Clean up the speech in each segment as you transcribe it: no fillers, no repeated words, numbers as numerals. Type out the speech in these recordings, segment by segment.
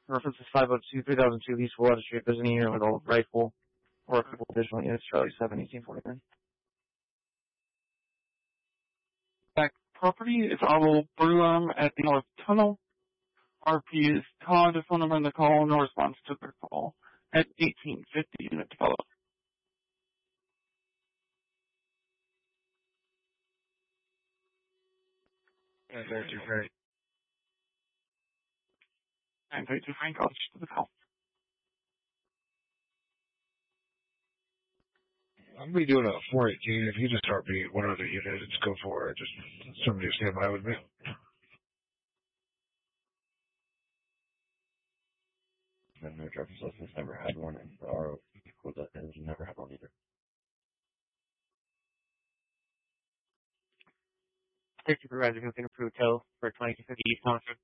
Reference is 502, 3002 East Water Street. There's an unit with a rifle or a couple additional units. Charlie 7, 1849. Back property is Owl Brulam at the North Tunnel. RP is Todd. The phone number in the call. No response to their call at 1850 unit developed. And 32 Frank. And 32 Frank, I'll to the call. I'm going to be doing a 418. If you just start me one other unit, just go for it. Just somebody to stand by with me. I've no driver's license, never had one, and the RO equals that engine, never had one either. State Supervisor who can approve tow for 2250 East Thomas Road.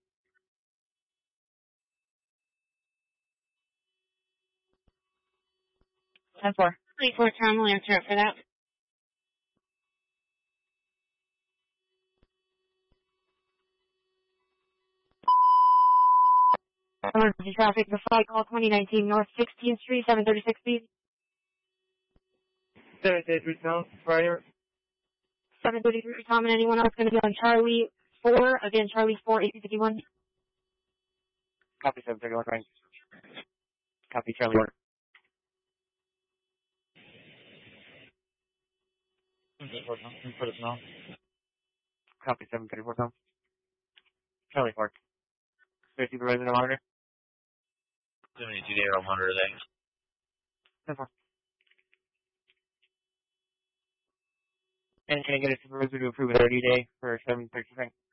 10-4. 24 Tom will answer it for that. Emergency traffic, the flight call 2019 North 16th Street, 736 speed. 733 Town, Friar. 733 Tom, and anyone else going to be on Charlie 4, again Charlie 4, 1851. Copy 731, right. Copy Charlie 4. Put it now. Copy 734 Tom. Charlie 4. State Supervisor no monitor. 72 day on monitor there. 10-4. And can I get a supervisor to approve a 30-day for 733 Frank?